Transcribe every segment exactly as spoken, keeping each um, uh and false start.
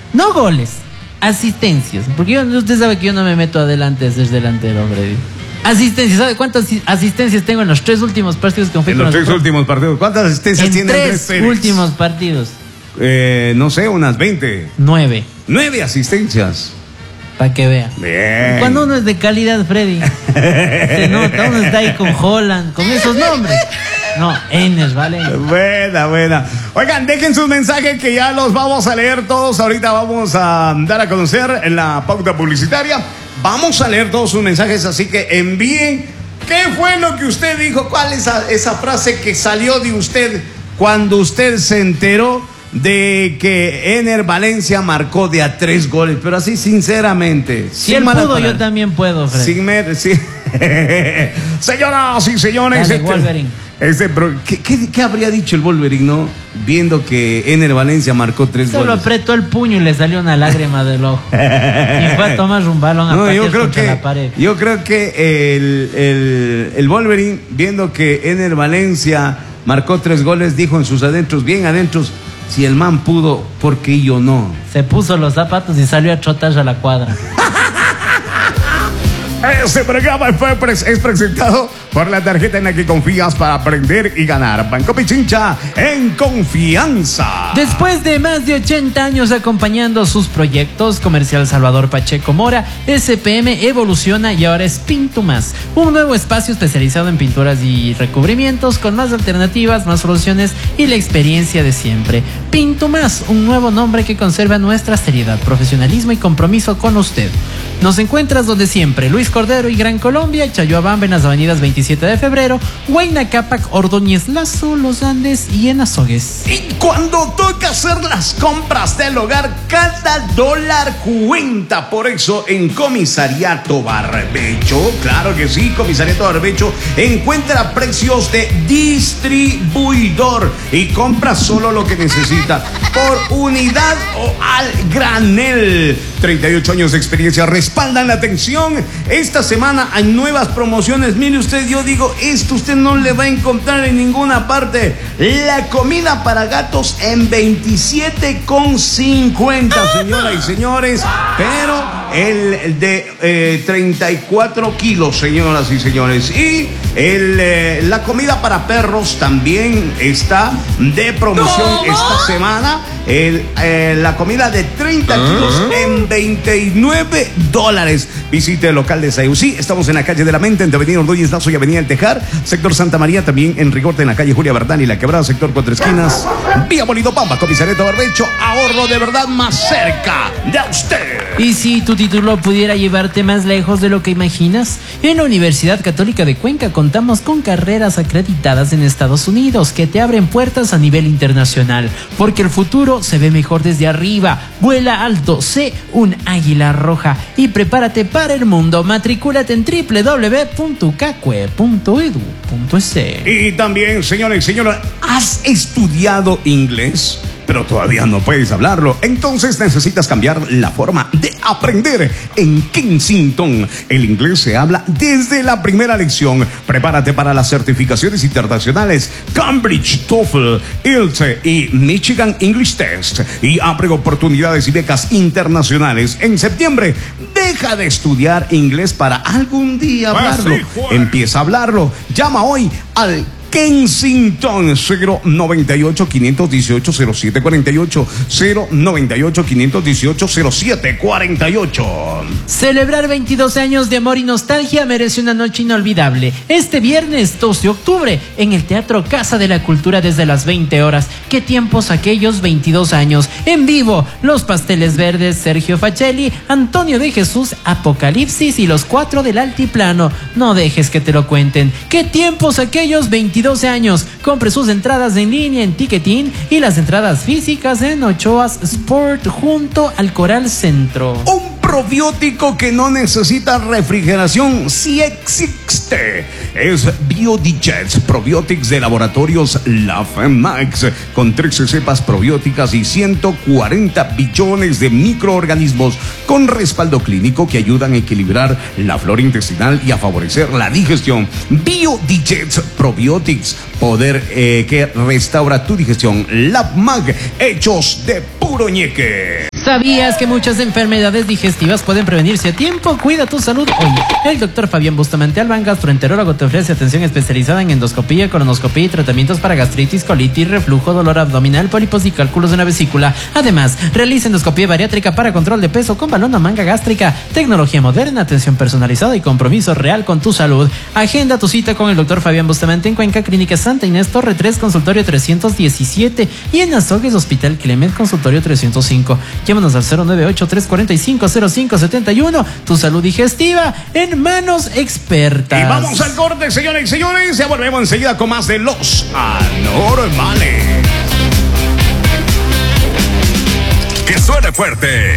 No goles, asistencias. Porque yo, usted sabe que yo no me meto adelante a ser delantero, Freddy. Asistencias, ¿sabe cuántas asistencias tengo en los tres últimos partidos que En los tres últimos partidos. ¿Cuántas asistencias tiene Andrés Pérez? En tres últimos partidos. Eh, no sé, unas veinte. Nueve. Nueve asistencias. Para que vea. Bien. Cuando uno es de calidad, Freddy, se nota, uno está ahí con Holland, con esos nombres. No, Enes, ¿vale? Buena, buena. Oigan, dejen sus mensajes que ya los vamos a leer todos. Ahorita vamos a dar a conocer en la pauta publicitaria. Vamos a leer todos sus mensajes, así que envíen. ¿Qué fue lo que usted dijo? ¿Cuál es esa, esa frase que salió de usted cuando usted se enteró de que Ener Valencia marcó de a tres goles? Pero así, sinceramente. Si él pudo, yo también puedo, Fred. Sin mer sí. Señoras y señores, Dale, este, Wolverine. Este, ¿qué, qué, ¿Qué habría dicho el Wolverine, no? Viendo que Ener Valencia marcó tres Solo goles. Solo apretó el puño y le salió una lágrima del ojo. Y fue a tomar un balón a no, patear yo creo contra que, la pared. Yo creo que el, el, el Wolverine, viendo que Ener Valencia marcó tres goles, dijo en sus adentros, bien adentros, si el man pudo, ¿por qué yo no? Se puso los zapatos y salió a trotar a la cuadra. Este programa fue pres es presentado por la tarjeta en la que confías para aprender y ganar. Banco Pichincha, en confianza. Después de más de ochenta años acompañando sus proyectos, Comercial Salvador Pacheco Mora, S P M evoluciona y ahora es Pintumas, un nuevo espacio especializado en pinturas y recubrimientos con más alternativas, más soluciones y la experiencia de siempre. Pintumas, un nuevo nombre que conserva nuestra seriedad, profesionalismo y compromiso con usted. Nos encuentras donde siempre, Luis Cordero y Gran Colombia, Chayoabamba en las avenidas veintisiete de febrero, Huayna Cápac, Ordóñez Lazo, Los Andes y en Azogues. Y cuando toca hacer las compras del hogar, cada dólar cuenta. Por eso en Comisariato Barbecho, claro que sí, Comisariato Barbecho encuentra precios de distribuidor y compra solo lo que necesita por unidad o al granel. treinta y ocho años de experiencia respaldan la atención. Esta semana hay nuevas promociones. Mire usted, yo digo, esto usted no le va a encontrar en ninguna parte. La comida para gatos en veintisiete con cincuenta, señoras y señores. Pero el de eh, treinta y cuatro kilos, señoras y señores. Y el, eh, la comida para perros también está de promoción ¿Cómo? esta semana. El, eh, la comida de treinta kilos en veintinueve dólares. Visite el local de Sayusí. Estamos en la calle de la Mente, entre Avenida Ordóñez Lazo y Avenida El Tejar. Sector Santa María, también en Rigorte, en la calle Julia Verdán y La Quebrada, sector Cuatro Esquinas. Vía Bonito Pampa, Comisariato Barbecho. Ahorro de verdad más cerca de usted. ¿Y si tu título pudiera llevarte más lejos de lo que imaginas? En la Universidad Católica de Cuenca contamos con carreras acreditadas en Estados Unidos que te abren puertas a nivel internacional, porque el futuro se ve mejor desde arriba. Vuela alto, sé un águila roja y prepárate para el mundo. Matricúlate en doble u doble u doble u punto cacue punto edu punto es. Y también, señores y señoras, ¿has estudiado inglés? Pero todavía no puedes hablarlo. Entonces necesitas cambiar la forma de aprender. En Kensington, el inglés se habla desde la primera lección. Prepárate para las certificaciones internacionales Cambridge, TOEFL, I E L T S y Michigan English Test. Y abre oportunidades y becas internacionales. En septiembre, deja de estudiar inglés para algún día hablarlo. Empieza a hablarlo. Llama hoy al Kensington, cero noventa y ocho, quinientos dieciocho, cero siete cuarenta y ocho, cero noventa y ocho, quinientos dieciocho, cero siete cuarenta y ocho. Celebrar veintidós años de amor y nostalgia merece una noche inolvidable. Este viernes dos de octubre en el Teatro Casa de la Cultura desde las veinte horas. ¿Qué tiempos aquellos? veintidós años. En vivo, Los Pasteles Verdes, Sergio Facelli, Antonio de Jesús, Apocalipsis y Los Cuatro del Altiplano. No dejes que te lo cuenten. ¿Qué tiempos aquellos? veintidós años. Compre sus entradas en línea en Ticketin y las entradas físicas en Ochoas Sport junto al Coral Centro. Un probiótico que no necesita refrigeración sí existe. Es BioDigest Probiotics de Laboratorios La Femax, con trece cepas probióticas y ciento cuarenta billones de microorganismos con respaldo clínico que ayudan a equilibrar la flora intestinal y a favorecer la digestión. BioDigest Probiotics, poder eh, que restaura tu digestión. LabMag, hechos de puro ñeque. ¿Sabías que muchas enfermedades digestivas pueden prevenirse a tiempo? Cuida tu salud hoy. El doctor Fabián Bustamante Albán, gastroenterólogo, te ofrece atención especializada en endoscopía, colonoscopía y tratamientos para gastritis, colitis, reflujo, dolor abdominal, pólipos y cálculos de la vesícula. Además, realiza endoscopía bariátrica para control de peso con balón o manga gástrica. Tecnología moderna, atención personalizada y compromiso real con tu salud. Agenda tu cita con el doctor Fabián Bustamante en Cuenca, Clínica Santa Inés, Torre tres, consultorio trescientos diecisiete, y en Azogues, Hospital Clement, consultorio trescientos cinco. Llámanos al cero nueve ocho, tres cuatro cinco, cero cinco siete uno. Tu salud digestiva en manos expertas. Y vamos al corte, señores y señores. Ya volvemos enseguida con más de Los Anormales. Que suene fuerte.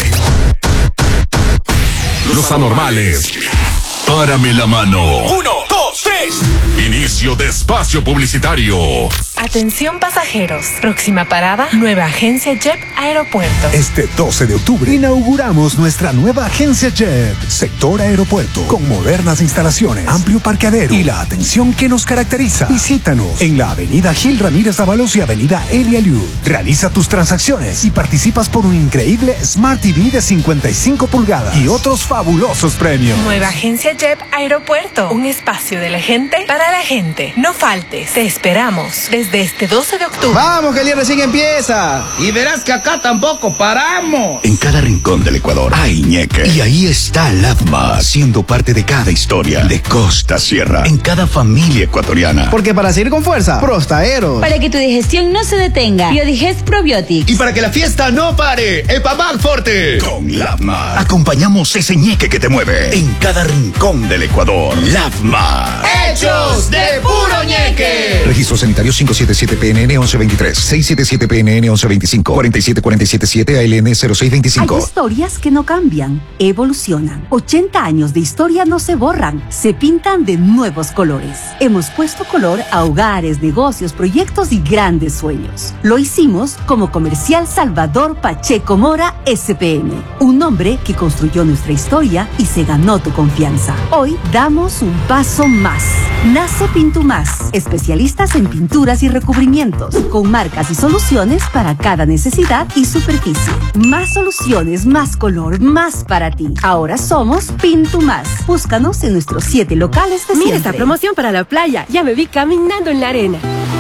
Los Anormales. Párame la mano. Uno, dos, tres. Inicio de espacio publicitario. Atención pasajeros. Próxima parada, nueva agencia J E P Aeropuerto. Este doce de octubre inauguramos nuestra nueva agencia J E P, sector aeropuerto, con modernas instalaciones, amplio parqueadero y la atención que nos caracteriza. Visítanos en la avenida Gil Ramírez Dávalos y avenida Elia Liu. Realiza tus transacciones y participas por un increíble Smart T V de cincuenta y cinco pulgadas y otros fabulosos premios. Nueva agencia J E P Aeropuerto. Un espacio de la gente para la gente. No faltes. Te esperamos desde este doce de octubre. Vamos, que el día recién empieza. Y verás que acá tampoco paramos. En cada rincón del Ecuador hay ñeque. Y ahí está Lavma, siendo parte de cada historia, de costa a sierra, en cada familia ecuatoriana. Porque para seguir con fuerza, Prostaero. Para que tu digestión no se detenga, Biodigest Probiotics. Y para que la fiesta no pare, Epamal Forte. Con Lavma acompañamos ese ñeque que te mueve en cada rincón del Ecuador. Lavma. ¡Hechos de puro ñeque! Registro sanitario cinco siete siete P N N once veintitrés, seis siete siete P N N once veinticinco, cuatro siete cuatro siete siete A L N cero seis veinticinco. Hay historias que no cambian, evolucionan. ochenta años de historia no se borran, se pintan de nuevos colores. Hemos puesto color a hogares, negocios, proyectos y grandes sueños. Lo hicimos como Comercial Salvador Pacheco Mora S P N, un hombre que construyó nuestra historia y se ganó tu confianza. Hoy damos un paso más. Nace Pintumás, especialistas en pinturas y recubrimientos, con marcas y soluciones para cada necesidad y superficie. Más soluciones, más color, más para ti. Ahora somos Pintumás. Búscanos en nuestros siete locales de Mira siempre. esta promoción para la playa. Ya me vi caminando en la arena.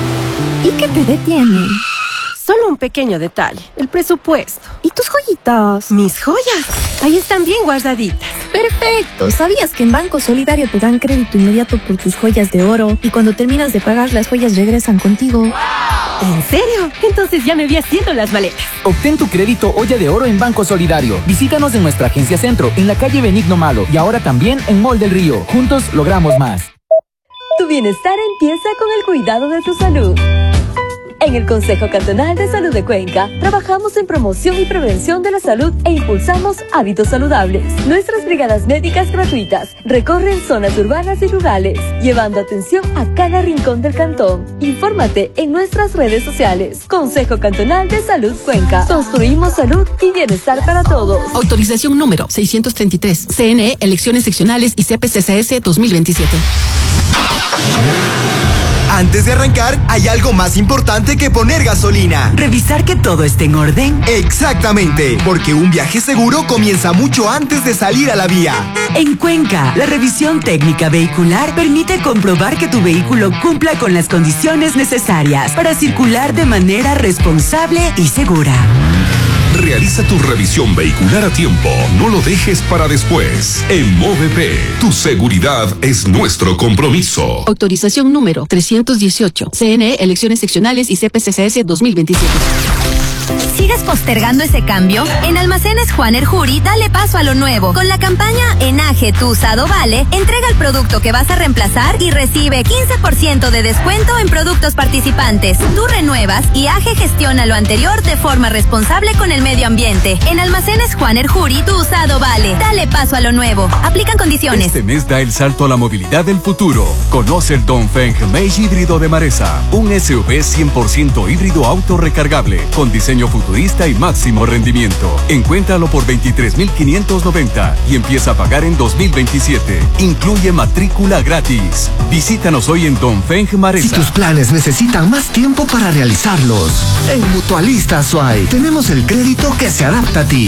¿Y qué te detiene? Solo un pequeño detalle, el presupuesto. ¿Y tus joyitas? Mis joyas, ahí están bien guardaditas. Perfecto. ¿Sabías que en Banco Solidario te dan crédito inmediato por tus joyas de oro y cuando terminas de pagar las joyas regresan contigo? ¿En serio? Entonces ya me vi haciendo las maletas. Obtén tu crédito Olla de Oro en Banco Solidario. Visítanos en nuestra agencia Centro, en la calle Benigno Malo y ahora también en Mall del Río. Juntos logramos más. Tu bienestar empieza con el cuidado de tu salud. En el Consejo Cantonal de Salud de Cuenca, trabajamos en promoción y prevención de la salud e impulsamos hábitos saludables. Nuestras brigadas médicas gratuitas recorren zonas urbanas y rurales, llevando atención a cada rincón del cantón. Infórmate en nuestras redes sociales. Consejo Cantonal de Salud Cuenca. Construimos salud y bienestar para todos. Autorización número seiscientos treinta y tres. C N E, Elecciones Seccionales y C P C C S dos mil veintisiete. Antes de arrancar, hay algo más importante que poner gasolina. ¿Revisar que todo esté en orden? Exactamente, porque un viaje seguro comienza mucho antes de salir a la vía. En Cuenca, la revisión técnica vehicular permite comprobar que tu vehículo cumpla con las condiciones necesarias para circular de manera responsable y segura. Realiza tu revisión vehicular a tiempo. No lo dejes para después. En Movep, tu seguridad es nuestro compromiso. Autorización número trescientos dieciocho. C N E, Elecciones Seccionales y C P C C S dos mil veintisiete. ¿Sigues postergando ese cambio? En Almacenes Juan Erjuri, dale paso a lo nuevo. Con la campaña Enaje tu usado vale, entrega el producto que vas a reemplazar y recibe quince por ciento de descuento en productos participantes. Tú renuevas y A G E gestiona lo anterior de forma responsable con el medio ambiente. En Almacenes Juan Erjuri, tu usado vale. Dale paso a lo nuevo. Aplican condiciones. Este mes da el salto a la movilidad del futuro. Conoce el Dongfeng Meiji híbrido de Maresa. Un S U V cien por ciento híbrido autorrecargable con diseño futurista y máximo rendimiento. Encuéntralo por veintitrés mil quinientos noventa y empieza a pagar en dos mil veintisiete. Incluye matrícula gratis. Visítanos hoy en Dongfeng Maresa. Si tus planes necesitan más tiempo para realizarlos, en Mutualista Suay tenemos el crédito que se adapta a ti.